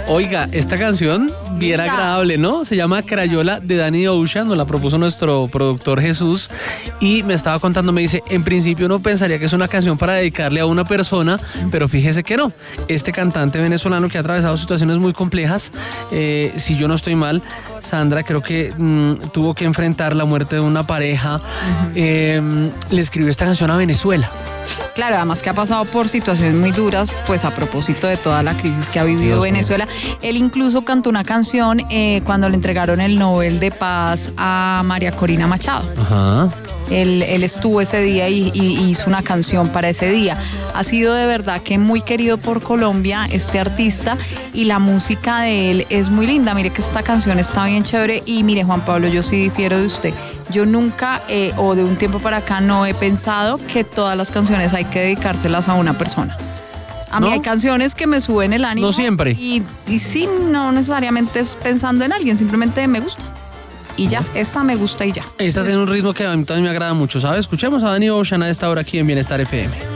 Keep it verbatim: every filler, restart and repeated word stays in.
Oiga, esta canción bien Linda. agradable, ¿no? Se llama Crayola de Danny Ocean, nos la propuso nuestro productor Jesús y me estaba contando, me dice, en principio uno pensaría que es una canción para dedicarle a una persona, pero fíjese que no. Este cantante venezolano que ha atravesado situaciones muy complejas, eh, si yo no estoy mal, Sandra, creo que mmm, tuvo que enfrentar la muerte de una pareja, uh-huh. eh, le escribió esta canción a Venezuela. Claro, además que ha pasado por situaciones muy duras, pues a propósito de toda la crisis que ha vivido Dios Venezuela. Mío. Él incluso cantó una canción eh, cuando le entregaron el Nobel de Paz a María Corina Machado. Ajá. Él, él estuvo ese día y, y hizo una canción para ese día. Ha sido de verdad que muy querido por Colombia este artista y la música de él es muy linda. Mire que esta canción está bien chévere y mire, Juan Pablo, yo sí difiero de usted. Yo nunca eh, o de un tiempo para acá no he pensado que todas las canciones hay que dedicárselas a una persona. A ¿No? mí hay canciones que me suben el ánimo. No siempre. Y, y sí, no necesariamente es pensando en alguien, simplemente me gusta. Y ya, esta me gusta y ya. Esta tiene un ritmo que a mí también me agrada mucho, ¿sabes? Escuchemos a Danny Ocean a esta hora aquí en Bienestar F M.